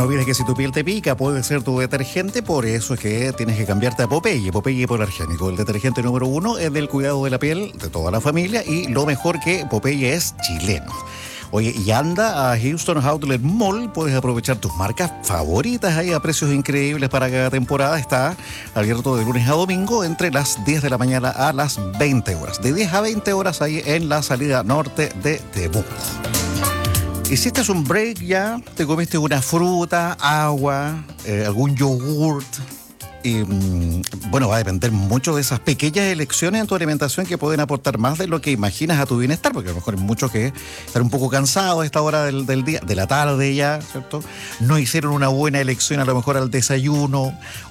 No olvides que si tu piel te pica puede ser tu detergente, por eso es que tienes que cambiarte a Popeye. Popeye Hipoalergénico, el detergente número 1 es del cuidado de la piel de toda la familia y lo mejor que Popeye es chileno. Oye, y anda a Houston Outlet Mall, puedes aprovechar tus marcas favoritas ahí a precios increíbles para cada temporada. Está abierto de lunes a domingo entre las 10 de la mañana a las 20 horas. De 10 a 20 horas ahí en la salida norte de Temuco. Hiciste un break ya, te comiste una fruta, agua, algún yogurt. Y bueno, va a depender mucho de esas pequeñas elecciones en tu alimentación que pueden aportar más de lo que imaginas a tu bienestar, porque a lo mejor hay muchos que están un poco cansados a esta hora del día, de la tarde ya, ¿cierto? No hicieron una buena elección a lo mejor al desayuno,